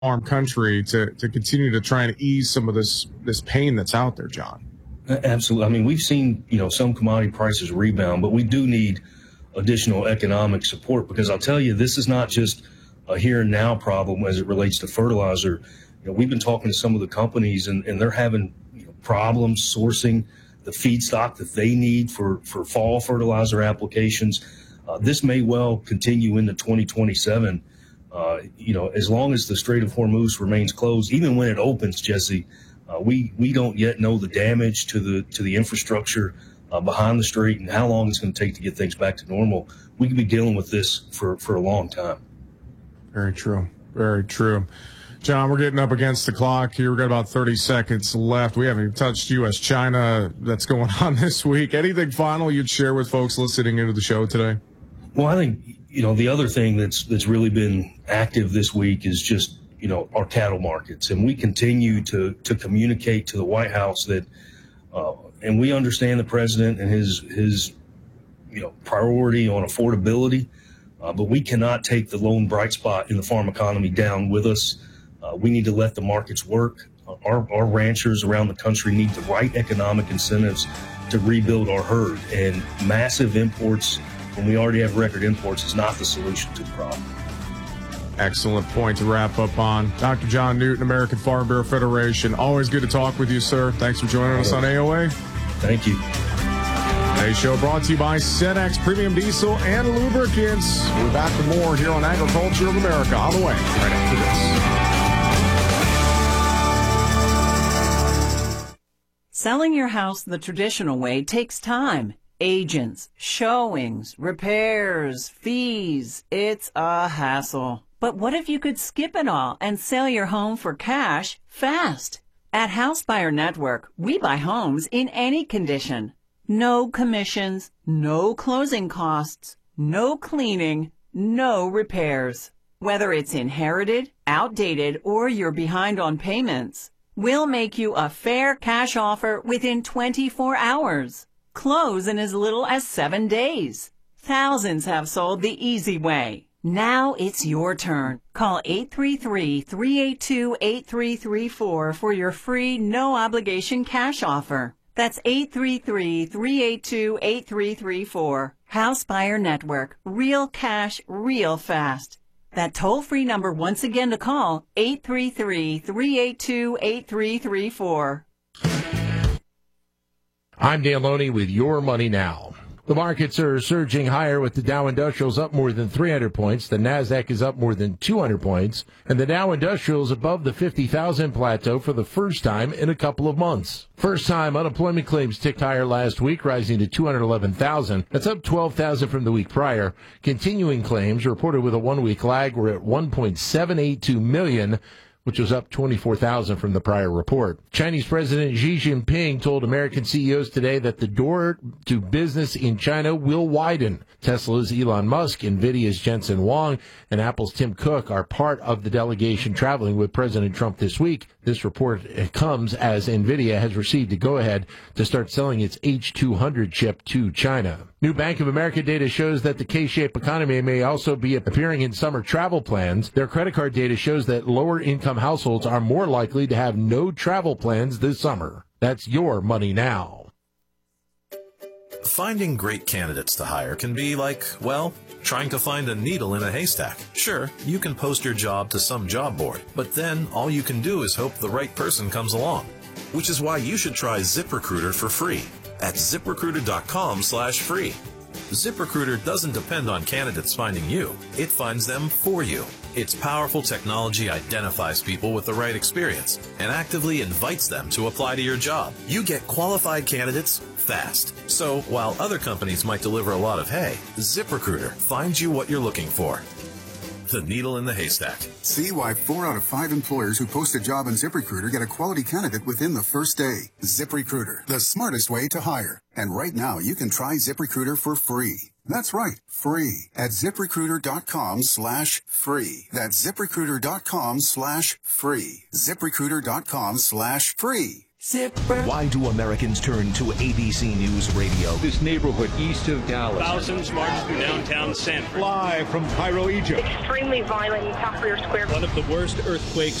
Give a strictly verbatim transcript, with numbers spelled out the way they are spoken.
farm country to, to continue to try and ease some of this, this pain that's out there, John. Absolutely. I mean, we've seen, you know, some commodity prices rebound, but we do need additional economic support, because I'll tell you, this is not just a here and now problem as it relates to fertilizer. You know, we've been talking to some of the companies, and, and they're having, you know, problems sourcing the feedstock that they need for, for fall fertilizer applications. Uh, this may well continue into twenty twenty-seven. Uh, you know, as long as the Strait of Hormuz remains closed, even when it opens, Jesse, uh, we we don't yet know the damage to the to the infrastructure uh, behind the strait and how long it's going to take to get things back to normal. We could be dealing with this for for a long time. Very true. Very true. John, we're getting up against the clock here. We've got about thirty seconds left. We haven't even touched U S China that's going on this week. Anything final you'd share with folks listening into the show today? Well, I think, you know, the other thing that's that's really been active this week is just, you know, our cattle markets. And we continue to to communicate to the White House that, uh, and we understand the president and his, his you know, priority on affordability, uh, but we cannot take the lone bright spot in the farm economy down with us. Uh, we need to let the markets work. Our, our ranchers around the country need the right economic incentives to rebuild our herd, and massive imports when we already have record imports is not the solution to the problem. Excellent point to wrap up on. Doctor John Newton, American Farm Bureau Federation. Always good to talk with you, sir. Thanks for joining us on A O A. Thank you. Today's show brought to you by Cenex Premium Diesel and Lubricants. We're back with more here on Agriculture of America on the way right after this. Selling your house the traditional way takes time. Agents, showings, repairs, fees. It's a hassle. But what if you could skip it all and sell your home for cash fast? At House Buyer Network, we buy homes in any condition. No commissions, no closing costs, no cleaning, no repairs. Whether it's inherited, outdated, or you're behind on payments, we'll make you a fair cash offer within twenty-four hours. Close in as little as seven days. Thousands have sold the easy way. Now it's your turn. Call eight three three, three eight two, eight three three four for your free, no-obligation cash offer. That's eight three three, three eight two, eight three three four. House Buyer Network. Real cash, real fast. That toll-free number once again to call, eight three three, three eight two, eight three three four. I'm Dan Loney with Your Money Now. The markets are surging higher, with the Dow Industrials up more than three hundred points. The Nasdaq is up more than two hundred points. And the Dow Industrial is above the fifty thousand plateau for the first time in a couple of months. First time unemployment claims ticked higher last week, rising to two hundred eleven thousand. That's up twelve thousand from the week prior. Continuing claims reported with a one-week lag were at one point seven eight two million, which was up twenty-four thousand from the prior report. Chinese President Xi Jinping told American C E Os today that the door to business in China will widen. Tesla's Elon Musk, NVIDIA's Jensen Huang, and Apple's Tim Cook are part of the delegation traveling with President Trump this week. This report comes as NVIDIA has received a go-ahead to start selling its H two hundred chip to China. New Bank of America data shows that the K-shaped economy may also be appearing in summer travel plans. Their credit card data shows that lower-income households are more likely to have no travel plans this summer. That's Your Money Now. Finding great candidates to hire can be like, well, trying to find a needle in a haystack. Sure, you can post your job to some job board, but then all you can do is hope the right person comes along. Which is why you should try ZipRecruiter for free at ZipRecruiter.com slash free. ZipRecruiter doesn't depend on candidates finding you. It finds them for you. Its powerful technology identifies people with the right experience and actively invites them to apply to your job. You get qualified candidates fast. So while other companies might deliver a lot of hay, ZipRecruiter finds you what you're looking for. The needle in the haystack. See why four out of five employers who post a job on ZipRecruiter get a quality candidate within the first day. ZipRecruiter, the smartest way to hire. And right now, you can try ZipRecruiter for free. That's right, free at ZipRecruiter.com slash free. That's ZipRecruiter.com slash free. ZipRecruiter.com slash free. Zipper. Why do Americans turn to A B C News Radio? This neighborhood east of Dallas. Thousands march through downtown San Francisco. Live from Cairo, Egypt. Extremely violent in Tahrir Square. One of the worst earthquakes